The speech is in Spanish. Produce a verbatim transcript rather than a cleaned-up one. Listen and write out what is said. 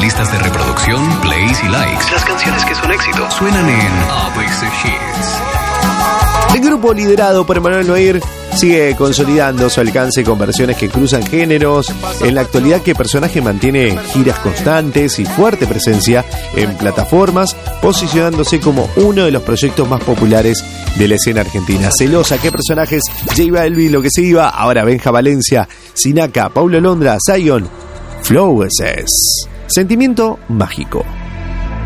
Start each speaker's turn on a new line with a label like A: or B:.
A: listas de reproducción, plays y likes. Las canciones que son éxito suenan en A B C Hits.
B: El grupo liderado por Emmanuel Noir sigue consolidando su alcance con versiones que cruzan géneros. En la actualidad, ¿qué personaje mantiene giras constantes y fuerte presencia en plataformas, posicionándose como uno de los proyectos más populares de la escena argentina? Celosa, ¿qué personajes? J Balvin, Lo que se iba, ahora Benja Valencia, Sinaka, Paulo Londra, Zion, Flowers. Sentimiento mágico.